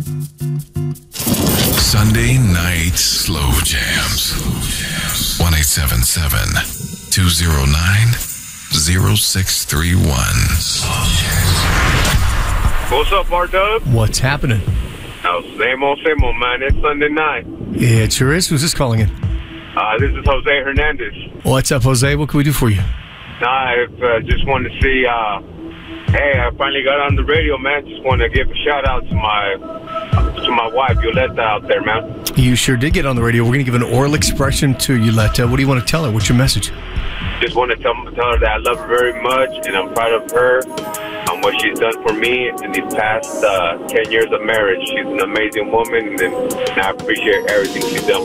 Sunday night slow jams. 1-877-209-0631. What's up, R-Dub? What's happening? Oh, same old, man. It's Sunday night. Yeah, it sure is. Who's this calling in? This is Jose Hernandez. What's up, Jose? What can we do for you? I just wanted to see, hey, I finally got on the radio, man. Just want to give a shout-out to my wife, Yoletta, out there, man. You sure did get on the radio. We're going to give an oral expression to Yoletta. What do you want to tell her? What's your message? Just want to tell her that I love her very much, and I'm proud of her on what she's done for me in these past 10 years of marriage. She's an amazing woman, and I appreciate everything she's done